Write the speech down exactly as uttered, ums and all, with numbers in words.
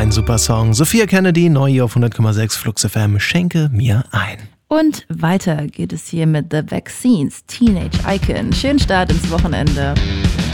ein super Song. Sophia Kennedy, neu hier auf hundert Komma sechs Flux F M, Schenke mir ein. Und weiter geht es hier mit The Vaccines, Teenage Icon. Schönen Start ins Wochenende.